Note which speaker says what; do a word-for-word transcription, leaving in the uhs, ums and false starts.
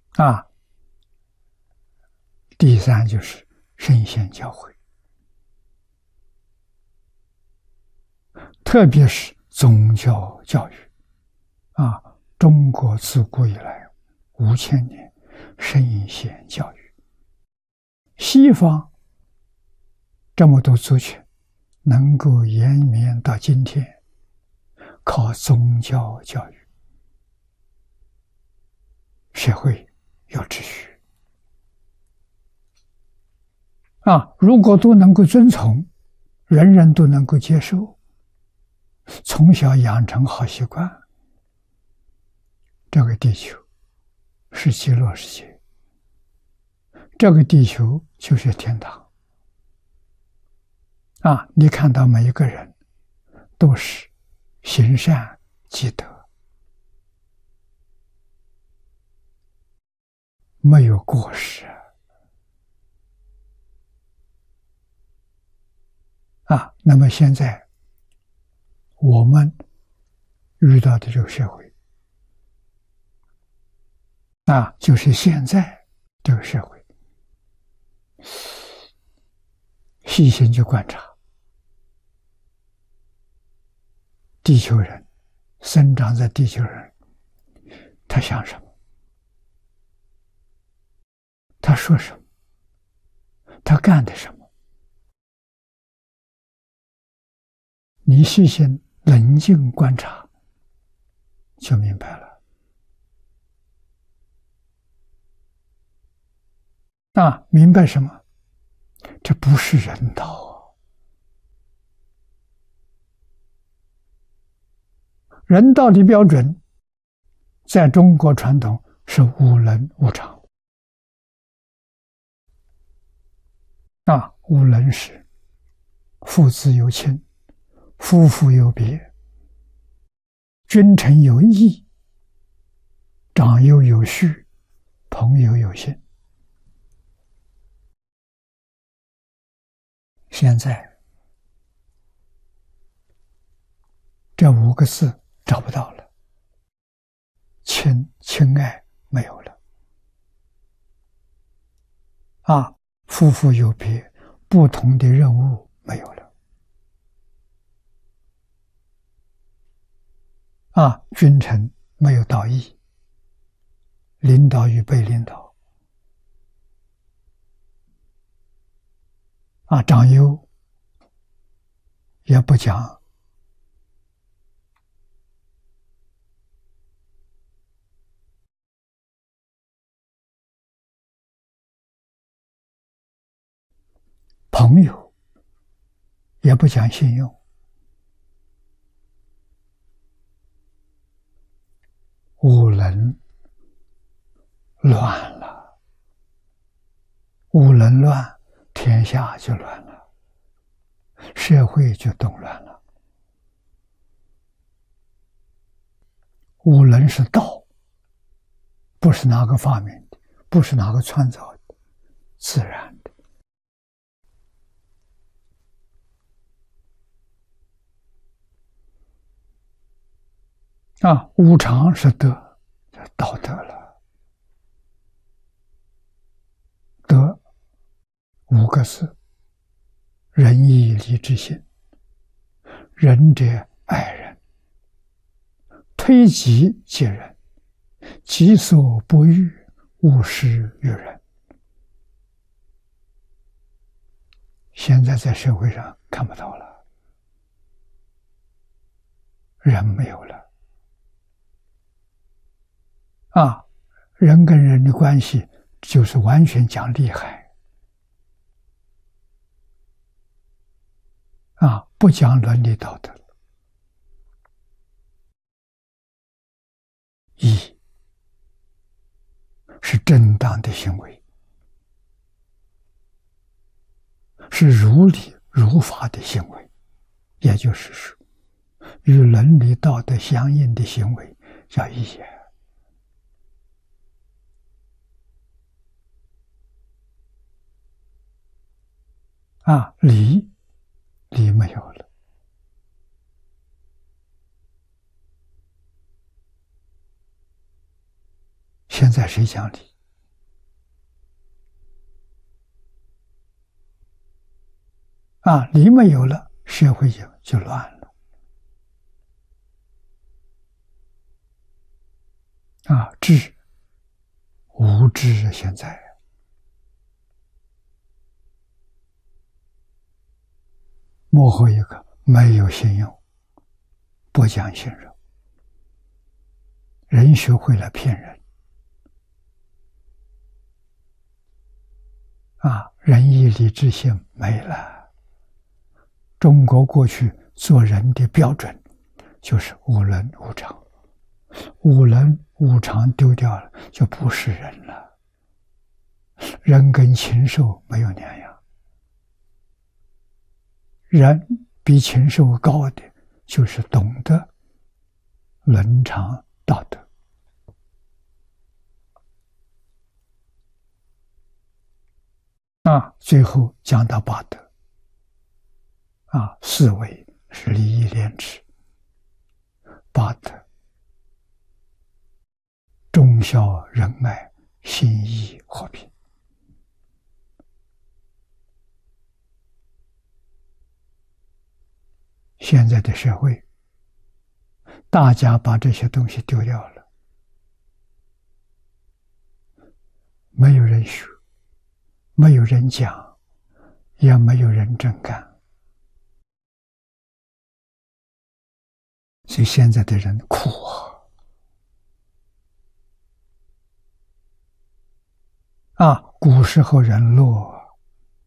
Speaker 1: 啊。第三就是圣贤教诲，特别是宗教教育啊，中国自古以来五千年圣贤教育，西方这么多族群能够延绵到今天，靠宗教教育，社会有秩序啊。如果都能够遵从，人人都能够接受，从小养成好习惯，这个地球是极乐世界，这个地球就是天堂啊！你看到每一个人都是行善积德，没有过失啊。那么现在我们遇到的这个社会啊，就是现在这个社会，细心去观察，地球人生长在地球人，他想什么，他说什么，他干的什么，你细心冷静观察就明白了。啊，明白什么？这不是人道啊！人道的标准在中国传统是无能无常啊，无能是父子有亲，夫妇有别，君臣有义，长幼有序，朋友有信。现在这五个字找不到了，亲亲爱没有了啊，夫妇有别，不同的任务没有了啊，君臣没有道义，领导与被领导啊，长幼也不讲朋友，也不讲信用，五伦乱了，五伦乱，天下就乱了，社会就动乱了。五伦是道，不是哪个发明的，不是哪个创造的，自然的。啊，无常是德，道德了。德五个字：仁义礼智信。仁者爱人，推己及人，己所不欲，勿施于人。现在在社会上看不到了，人没有了。啊，人跟人的关系就是完全讲利害啊，不讲伦理道德。义是正当的行为，是如理如法的行为，也就是说，与伦理道德相应的行为叫义。啊，礼礼没有了，现在谁讲理？ 啊，理没有了，社会就就乱了。啊，智无知现在。幕后一个没有信用，不讲信用，人学会了骗人。啊，仁义礼智信没了。中国过去做人的标准就是无伦无常，无伦无常丢掉了，就不是人了。人跟禽兽没有两样。人比禽兽高的，就是懂得伦常道德。啊，最后讲到八德。啊，四维是礼义廉耻，八德忠孝仁爱信义和平。现在的社会，大家把这些东西丢掉了，没有人学，没有人讲，也没有人真干，所以现在的人苦啊！啊，古时候人乐。